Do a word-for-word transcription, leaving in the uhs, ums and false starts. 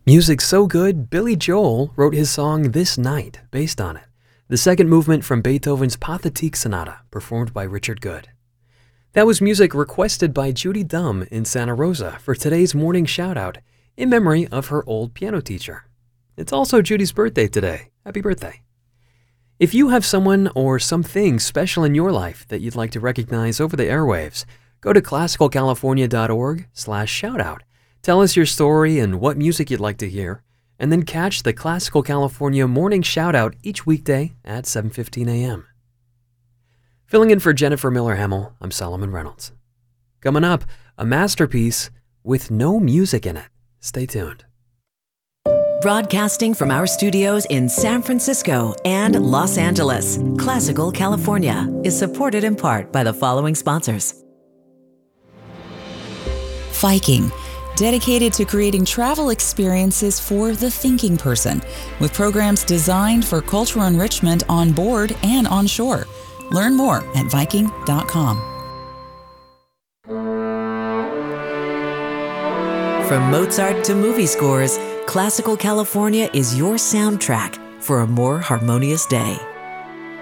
Music so good, Billy Joel wrote his song This Night based on it, the second movement from Beethoven's Pathetique Sonata, performed by Richard Good. That was music requested by Judy Dumm in Santa Rosa for today's morning shout-out in memory of her old piano teacher. It's also Judy's birthday today. Happy birthday. If you have someone or something special in your life that you'd like to recognize over the airwaves, go to classical california dot org slash shoutout. Tell us your story and what music you'd like to hear, and then catch the Classical California Morning Shoutout each weekday at seven fifteen a.m. Filling in for Jennifer Miller-Hamill, I'm Solomon Reynolds. Coming up, a masterpiece with no music in it. Stay tuned. Broadcasting from our studios in San Francisco and Los Angeles, Classical California is supported in part by the following sponsors. Viking, dedicated to creating travel experiences for the thinking person, with programs designed for cultural enrichment on board and on shore. Learn more at viking dot com. From Mozart to movie scores, Classical California is your soundtrack for a more harmonious day.